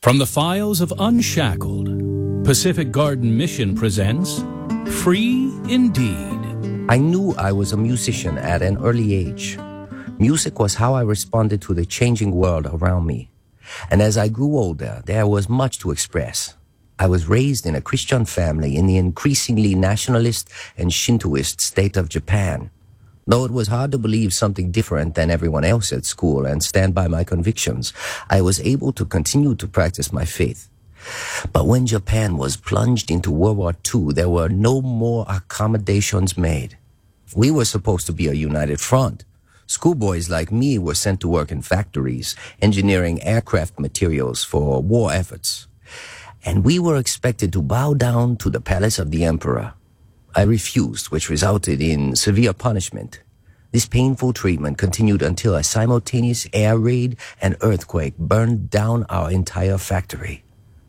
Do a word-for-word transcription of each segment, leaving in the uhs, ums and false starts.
From the files of Unshackled, Pacific Garden Mission presents Free Indeed. I knew I was a musician at an early age. Music was how I responded to the changing world around me. And as I grew older, there was much to express. I was raised in a Christian family in the increasingly nationalist and Shintoist state of Japan. Though it was hard to believe something different than everyone else at school and stand by my convictions, I was able to continue to practice my faith. But when Japan was plunged into World War Two, there were no more accommodations made. We were supposed to be a united front. Schoolboys like me were sent to work in factories, engineering aircraft materials for war efforts. And we were expected to bow down to the palace of the emperor. I refused, which resulted in severe punishment. This painful treatment continued until a simultaneous air raid and earthquake burned down our entire factory.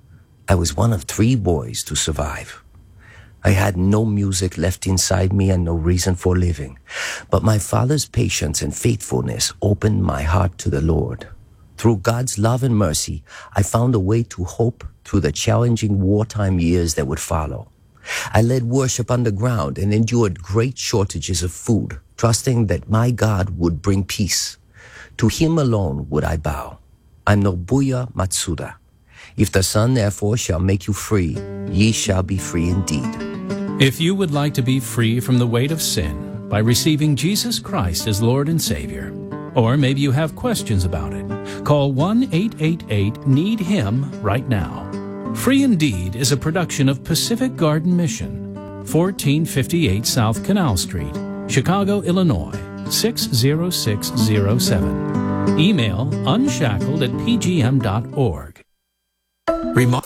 I was one of three boys to survive. I had no music left inside me and no reason for living. But my father's patience and faithfulness opened my heart to the Lord. Through God's love and mercy, I found a way to hope through the challenging wartime years that would follow. I led worship underground and endured great shortages of food, trusting that my God would bring peace. To him alone would I bow. I'm Nobuya Matsuda. If the Son therefore shall make you free, ye shall be free indeed. If you would like to be free from the weight of sin by receiving Jesus Christ as Lord and Savior, or maybe you have questions about it, call one eight eight eight need him right now. Free Indeed is a production of Pacific Garden Mission, fourteen fifty-eight South Canal Street, Chicago, Illinois, six zero six zero seven. Email unshackled at p g m dot org. Remar-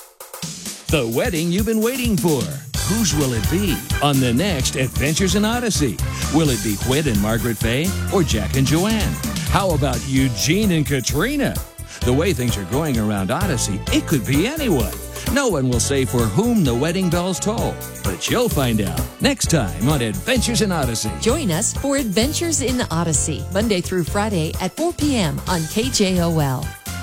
the wedding you've been waiting for. Whose will it be on the next Adventures in Odyssey? Will it be Whit and Margaret Faye or Jack and Joanne? How about Eugene and Katrina? The way things are going around Odyssey, it could be anyone. No one will say for whom the wedding bells toll, but you'll find out next time on Adventures in Odyssey. Join us for Adventures in Odyssey, Monday through Friday at four p.m. on K J O L.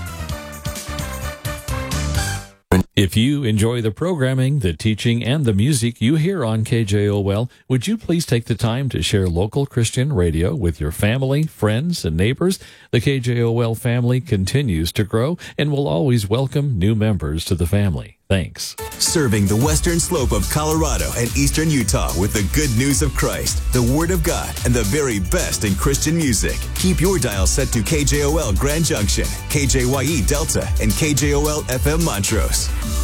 If you enjoy the programming, the teaching, and the music you hear on K J O L, would you please take the time to share local Christian radio with your family, friends, and neighbors? The K J O L family continues to grow and will always welcome new members to the family. Thanks. Serving the western slope of Colorado and eastern Utah with the good news of Christ, the Word of God, and the very best in Christian music. Keep your dial set to K J O L Grand Junction, K J Y E Delta, and K J O L F M Montrose.